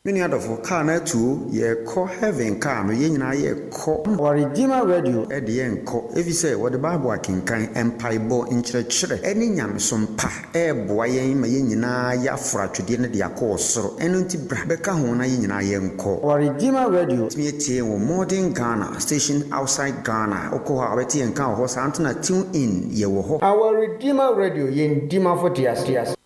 Many adofo car na tuo ye call heaven car no ye nyina ye call Redeemer Radio e de enko efi say what the Bible akenkan empaibo nkyerɛkyerɛ eni nyamsompa e boa yen ma ye nyina ya afratwede ne de akɔ soro eno nti bra beka ho na ye nyina ye enko Redeemer Radio tie wo modern Ghana station outside Ghana okɔ ha beti enka ho sa antuna tune in ye wo ho our Redeemer Radio yen dima for tias